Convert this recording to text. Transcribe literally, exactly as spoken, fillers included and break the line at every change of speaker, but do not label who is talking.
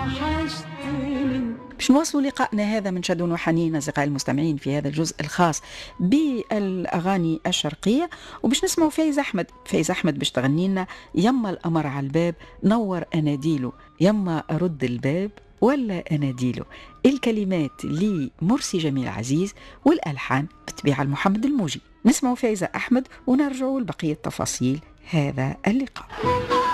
باش نواصلوا لقائنا هذا من شد وحنين أصدقائي المستمعين في هذا الجزء الخاص بالأغاني الشرقية، وباش نسمعوا فايز أحمد. فايز أحمد باش تغني لنا يما القمر على الباب نور أناديله، يما أرد الباب ولا أناديله. الكلمات لمرسي جميل عزيز والألحان بتبيع محمد الموجي. نسمعوا فايزة أحمد ونرجعوا لبقية تفاصيل هذا اللقاء.